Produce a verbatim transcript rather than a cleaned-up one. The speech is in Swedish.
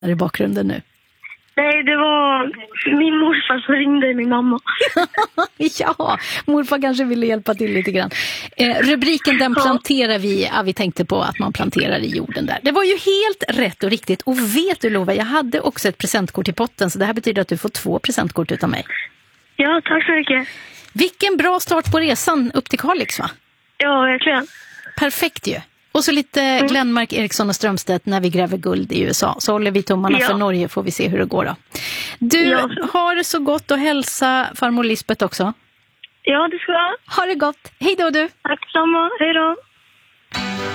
i bakgrunden nu? Nej, det var min morfar som ringde min mamma. Ja, morfar kanske ville hjälpa till lite grann. Eh, rubriken den planterar vi, ja, vi tänkte på att man planterar i jorden där. Det var ju helt rätt och riktigt. Och vet du Lova, jag hade också ett presentkort i potten, så det här betyder att du får två presentkort utav mig. Ja, tack så mycket. Vilken bra start på resan upp till Kalix, va? Ja, verkligen. Perfekt ju. Och så lite mm. Glenmark, Eriksson och Strömstedt när vi gräver guld i U S A. Så håller vi tummarna ja. för Norge, får vi se hur det går då. Du, ja. har det så gott och hälsa farmor Lisbeth också. Ja, det ska jag. Ha det gott. Hej då du. Tack samma. Hej då.